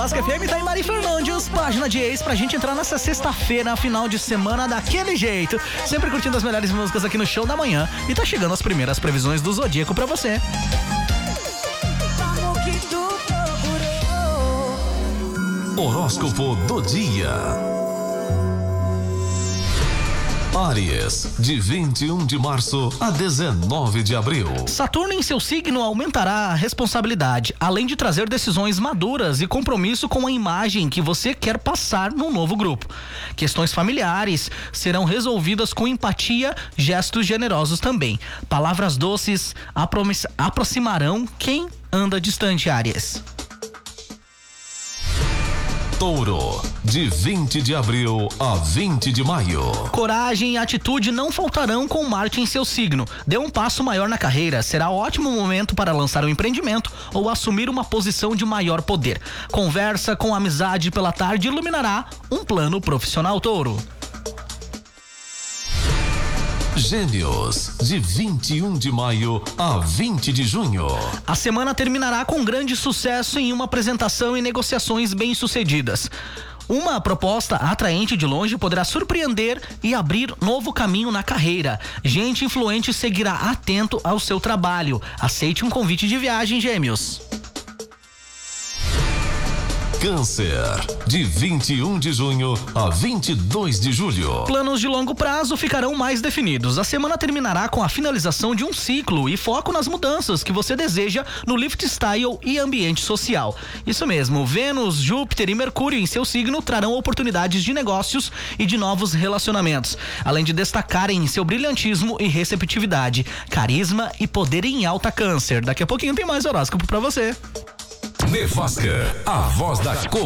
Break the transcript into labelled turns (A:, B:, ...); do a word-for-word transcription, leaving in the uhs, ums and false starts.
A: Nevasca F M, tá em Mari Fernandes, página de ex, pra gente entrar nessa sexta-feira, final de semana, daquele jeito. Sempre curtindo as melhores músicas aqui no Show da Manhã. E tá chegando as primeiras previsões do Zodíaco pra você.
B: Horóscopo do dia. Áries, de vinte e um de março a dezenove de abril.
A: Saturno em seu signo aumentará a responsabilidade, além de trazer decisões maduras e compromisso com a imagem que você quer passar no novo grupo. Questões familiares serão resolvidas com empatia, gestos generosos também. Palavras doces aproximarão quem anda distante, Áries.
B: Touro, de vinte de abril a vinte de maio.
A: Coragem e atitude não faltarão com Marte em seu signo. Dê um passo maior na carreira. Será ótimo momento para lançar um empreendimento ou assumir uma posição de maior poder. Conversa com amizade pela tarde iluminará um plano profissional, Touro.
B: Gêmeos, de vinte e um de maio a vinte de junho.
A: A semana terminará com grande sucesso em uma apresentação e negociações bem-sucedidas. Uma proposta atraente de longe poderá surpreender e abrir novo caminho na carreira. Gente influente seguirá atento ao seu trabalho. Aceite um convite de viagem, Gêmeos.
B: Câncer, de vinte e um de junho a vinte e dois de julho.
A: Planos de longo prazo ficarão mais definidos. A semana terminará com a finalização de um ciclo e foco nas mudanças que você deseja no lifestyle e ambiente social. Isso mesmo, Vênus, Júpiter e Mercúrio em seu signo trarão oportunidades de negócios e de novos relacionamentos, além de destacarem seu brilhantismo e receptividade, carisma e poder em alta, Câncer. Daqui a pouquinho tem mais horóscopo pra você.
B: Nevasca, a voz da